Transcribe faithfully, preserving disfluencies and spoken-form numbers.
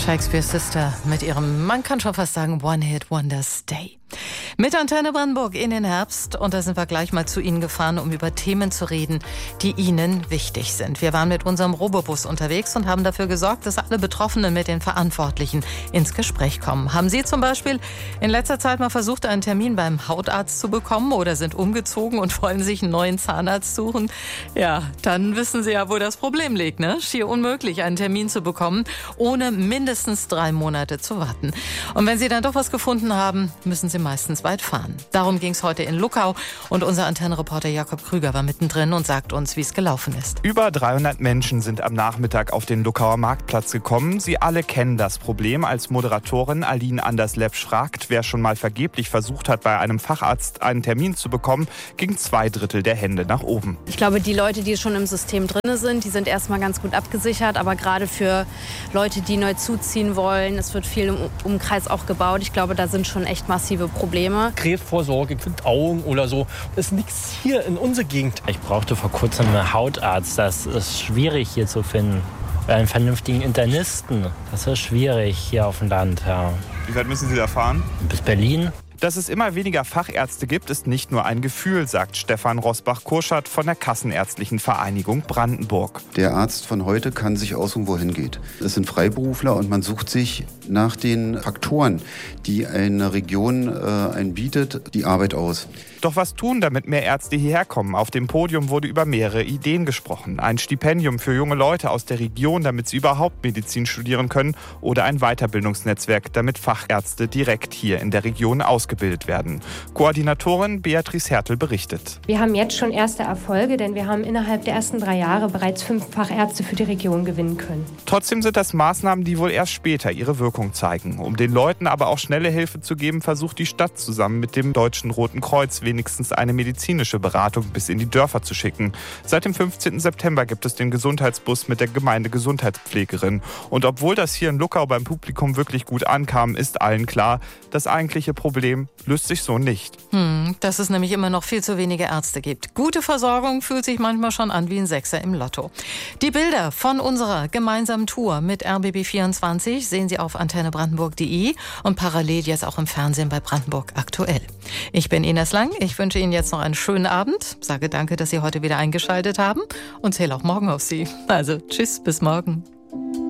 Shakespeare's Sister mit ihrem, man kann schon fast sagen, One-Hit-Wonder Stay. Mit Antenne Brandenburg in den Herbst, und da sind wir gleich mal zu Ihnen gefahren, um über Themen zu reden, die Ihnen wichtig sind. Wir waren mit unserem Robobus unterwegs und haben dafür gesorgt, dass alle Betroffenen mit den Verantwortlichen ins Gespräch kommen. Haben Sie zum Beispiel in letzter Zeit mal versucht, einen Termin beim Hautarzt zu bekommen oder sind umgezogen und wollen sich einen neuen Zahnarzt suchen? Ja, dann wissen Sie ja, wo das Problem liegt, ne? Schier unmöglich, einen Termin zu bekommen, ohne mindestens drei Monate zu warten. Und wenn Sie dann doch was gefunden haben, müssen Sie meistens weit fahren. Darum ging es heute in Luckau und unser Antennenreporter Jakob Krüger war mittendrin und sagt uns, wie es gelaufen ist. Über dreihundert Menschen sind am Nachmittag auf den Luckauer Marktplatz gekommen. Sie alle kennen das Problem. Als Moderatorin Aline Anders-Lepsch fragt, wer schon mal vergeblich versucht hat, bei einem Facharzt einen Termin zu bekommen, ging zwei Drittel der Hände nach oben. Ich glaube, die Leute, die schon im System drin sind, die sind erstmal ganz gut abgesichert. Aber gerade für Leute, die neu zuziehen wollen, es wird viel im Umkreis auch gebaut. Ich glaube, da sind schon echt massive Probleme. Krebsvorsorge für die Augen oder so, ist nichts hier in unserer Gegend. Ich brauchte vor kurzem einen Hautarzt. Das ist schwierig hier zu finden. Einen vernünftigen Internisten, das ist schwierig hier auf dem Land. Ja. Wie weit müssen Sie da fahren? Bis Berlin. Dass es immer weniger Fachärzte gibt, ist nicht nur ein Gefühl, sagt Stefan Rosbach-Kurschat von der Kassenärztlichen Vereinigung Brandenburg. Der Arzt von heute kann sich aussuchen, wohin geht. Es sind Freiberufler und man sucht sich nach den Faktoren, die eine Region äh, einen bietet, die Arbeit aus. Doch was tun, damit mehr Ärzte hierher kommen? Auf dem Podium wurde über mehrere Ideen gesprochen. Ein Stipendium für junge Leute aus der Region, damit sie überhaupt Medizin studieren können, oder ein Weiterbildungsnetzwerk, damit Fachärzte direkt hier in der Region ausgebildet werden. Koordinatorin Beatrice Hertel berichtet. Wir haben jetzt schon erste Erfolge, denn wir haben innerhalb der ersten drei Jahre bereits fünf Fachärzte für die Region gewinnen können. Trotzdem sind das Maßnahmen, die wohl erst später ihre Wirkung zeigen. Um den Leuten aber auch schnelle Hilfe zu geben, versucht die Stadt zusammen mit dem Deutschen Roten Kreuz wenigstens eine medizinische Beratung bis in die Dörfer zu schicken. Seit dem fünfzehnten September gibt es den Gesundheitsbus mit der Gemeindegesundheitspflegerin. Und obwohl das hier in Luckau beim Publikum wirklich gut ankam, ist allen klar, das eigentliche Problem löst sich so nicht. Hm, dass es nämlich immer noch viel zu wenige Ärzte gibt. Gute Versorgung fühlt sich manchmal schon an wie ein Sechser im Lotto. Die Bilder von unserer gemeinsamen Tour mit R B B vierundzwanzig sehen Sie auf antenne brandenburg punkt de und parallel jetzt auch im Fernsehen bei Brandenburg aktuell. Ich bin Ines Lang. Ich wünsche Ihnen jetzt noch einen schönen Abend. Sage danke, dass Sie heute wieder eingeschaltet haben und zähle auch morgen auf Sie. Also tschüss, bis morgen.